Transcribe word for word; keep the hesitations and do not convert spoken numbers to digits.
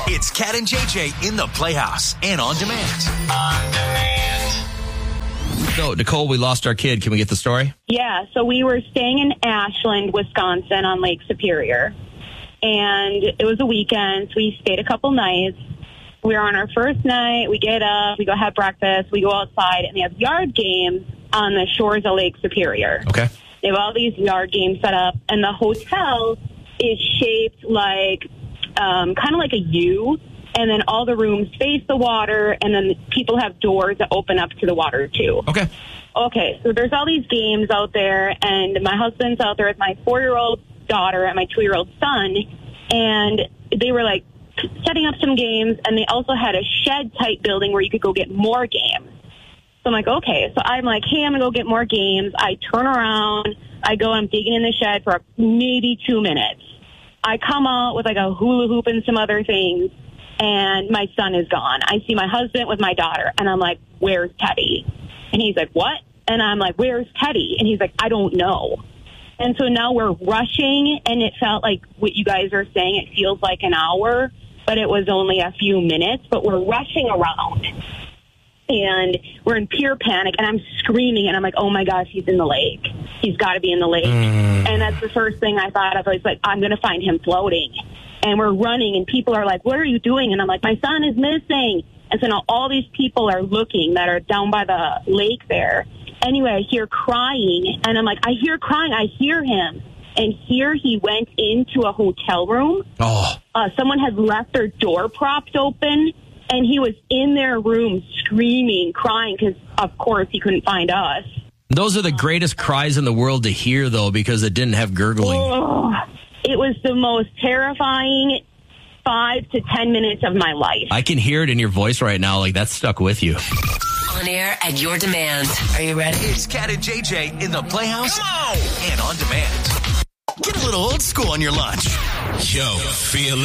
It's Cat and J J in the Playhouse and on demand. On demand. So, Nicole, we lost our kid. Can we get the story? Yeah, so we were staying in Ashland, Wisconsin on Lake Superior. And it was a weekend, so we stayed a couple nights. We were on our first night. We get up, we go have breakfast, we go outside, and they have yard games on the shores of Lake Superior. Okay. They have all these yard games set up, and the hotel is shaped like um, kind of like a U, and then all the rooms face the water, and then people have doors that open up to the water, too. Okay. Okay, so there's all these games out there, and my husband's out there with my four-year-old daughter and my two-year-old son, and they were, like, setting up some games, and they also had a shed-type building where you could go get more games. So I'm like, okay. So I'm like, hey, I'm going to go get more games. I turn around. I go, I'm digging in the shed for maybe two minutes. I come out with like a hula hoop and some other things, and my son is gone. I see my husband with my daughter, and I'm like, where's Teddy? And he's like, what? And I'm like, where's Teddy? And he's like, I don't know. And so now we're rushing, and it felt like what you guys are saying. It feels like an hour, but it was only a few minutes. But we're rushing around. And we're in pure panic, and I'm screaming, and I'm like, oh, my gosh, he's in the lake. He's got to be in the lake. Mm. And that's the first thing I thought of. I was like, I'm going to find him floating. And we're running, and people are like, what are you doing? And I'm like, my son is missing. And so now all these people are looking that are down by the lake there. Anyway, I hear crying, and I'm like, I hear crying. I hear him. And here he went into a hotel room. Oh. Uh, someone had left their door propped open. And he was in their room screaming, crying, because, of course, he couldn't find us. Those are the greatest cries in the world to hear, though, because it didn't have gurgling. Oh, it was the most terrifying five to ten minutes of my life. I can hear it in your voice right now. Like, that's stuck with you. On air at your demand. Are you ready? It's Cat and J J in the Playhouse and on demand. Get a little old school on your lunch. Yo, feel it.